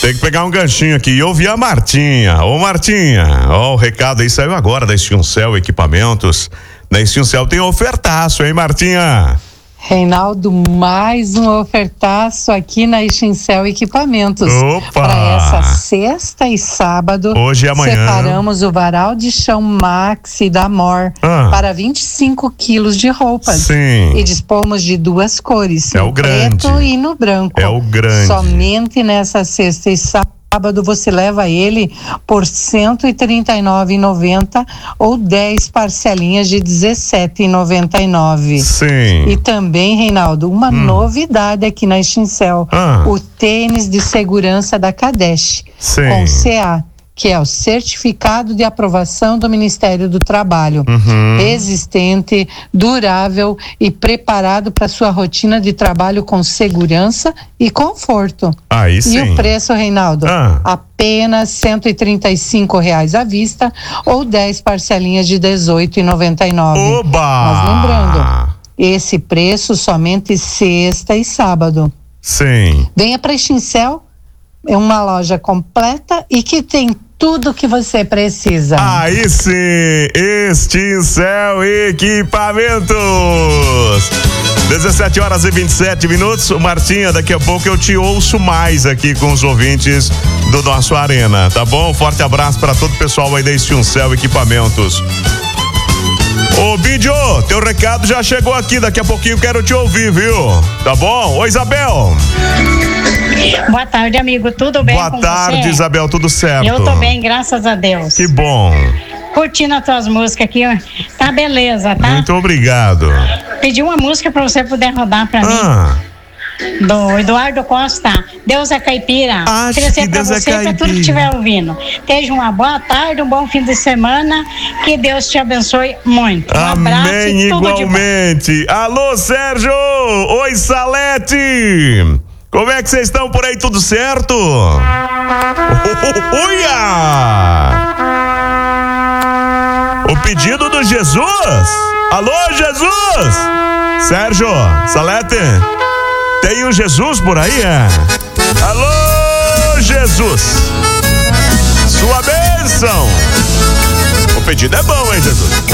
Tem que pegar um ganchinho aqui e ouvir a Martinha. Ô Martinha, ó, o recado aí saiu agora da Estiuncel Equipamentos. Na Estiuncel tem ofertaço, hein, Martinha? Reinaldo, mais um ofertaço aqui na Estiuncel Equipamentos. Opa! Para essa sexta e sábado. Hoje e amanhã. Separamos o varal de chão Maxi da Mor para 25 quilos de roupas. Sim. E dispomos de duas cores. É o no grande. preto e no branco. É o grande. Somente nessa sexta e sábado você leva ele por R$ 139,90 ou 10 parcelinhas de R$ 17,99. Sim. E também, Reinaldo, uma novidade aqui na Estiuncel, o tênis de segurança da Cadesh, com CA, que é o Certificado de Aprovação do Ministério do Trabalho. Resistente, durável e preparado para sua rotina de trabalho com segurança e conforto. Aí sim. E o preço, Reinaldo? Apenas R$ 135,00 à vista ou 10 parcelinhas de R$ 18,99. Oba! Mas lembrando, esse preço somente sexta e sábado. Sim. Venha para Estiuncel, é uma loja completa e que tem tudo que você precisa. Aí sim, Estiuncel Equipamentos. 17h27. Martinha, daqui a pouco eu te ouço mais aqui com os ouvintes do nosso Arena, tá bom? Forte abraço para todo o pessoal aí da Estiuncel Equipamentos. Ô Bidio, teu recado já chegou aqui, daqui a pouquinho quero te ouvir, viu? Tá bom? Ô Isabel. Boa tarde, amigo, tudo bem com você? Boa tarde, Isabel, tudo certo? Eu tô bem, graças a Deus. Que bom. Curtindo as tuas músicas aqui, tá beleza, tá? Muito obrigado. Pedi uma música pra você poder rodar pra mim. Do Eduardo Costa, Deus é Caipira. Oferecer pra você e pra tudo que estiver ouvindo. Tenha uma boa tarde, um bom fim de semana, que Deus te abençoe muito. Um abraço e tudo igualmente. De bom. Alô, Sérgio! Oi, Salete! Como é que vocês estão por aí, tudo certo? Uia! O pedido do Jesus! Alô, Jesus! Sérgio, Salete, tem o Jesus por aí, Alô, Jesus! Sua bênção! O pedido é bom, hein, Jesus?